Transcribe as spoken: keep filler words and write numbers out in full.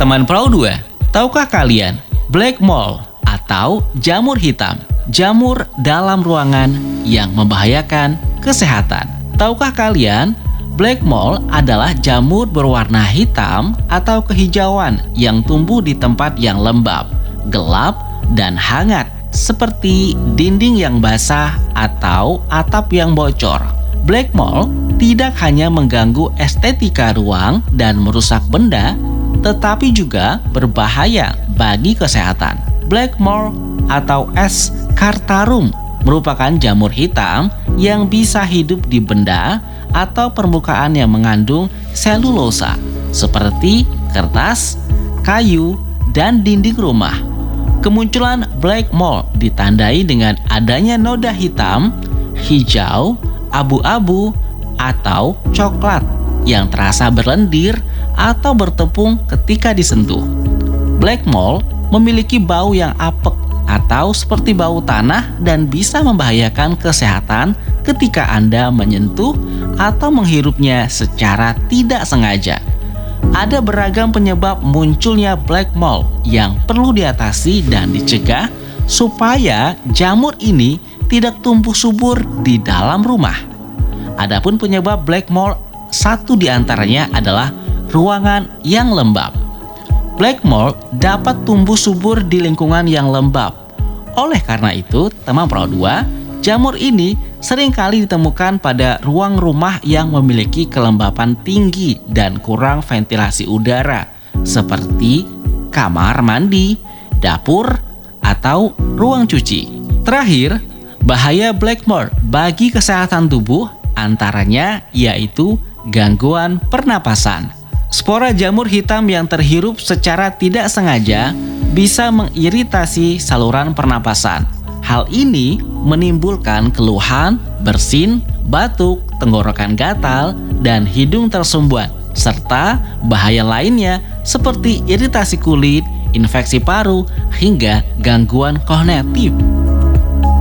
Teman Pro dua, tahukah kalian black mold atau jamur hitam? Jamur dalam ruangan yang membahayakan kesehatan. Tahukah kalian black mold adalah jamur berwarna hitam atau kehijauan yang tumbuh di tempat yang lembab, gelap, dan hangat seperti dinding yang basah atau atap yang bocor. Black mold tidak hanya mengganggu estetika ruang dan merusak benda, tetapi juga berbahaya bagi kesehatan. Black mold atau Ascarium merupakan jamur hitam yang bisa hidup di benda atau permukaan yang mengandung selulosa seperti kertas, kayu, dan dinding rumah. Kemunculan black mold ditandai dengan adanya noda hitam, hijau, abu-abu, atau coklat yang terasa berlendir atau bertepung ketika disentuh. Black mold memiliki bau yang apek atau seperti bau tanah dan bisa membahayakan kesehatan ketika Anda menyentuh atau menghirupnya secara tidak sengaja. Ada beragam penyebab munculnya black mold yang perlu diatasi dan dicegah supaya jamur ini tidak tumbuh subur di dalam rumah. Adapun penyebab black mold, satu di antaranya adalah ruangan yang lembab. Black mold dapat tumbuh subur di lingkungan yang lembab. Oleh karena itu, teman Pro dua, jamur ini seringkali ditemukan pada ruang rumah yang memiliki kelembapan tinggi dan kurang ventilasi udara, seperti kamar mandi, dapur, atau ruang cuci. Terakhir, bahaya black mold bagi kesehatan tubuh antaranya yaitu gangguan pernapasan. Spora jamur hitam yang terhirup secara tidak sengaja bisa mengiritasi saluran pernapasan. Hal ini menimbulkan keluhan, bersin, batuk, tenggorokan gatal, dan hidung tersumbat, serta bahaya lainnya seperti iritasi kulit, infeksi paru, hingga gangguan kognitif.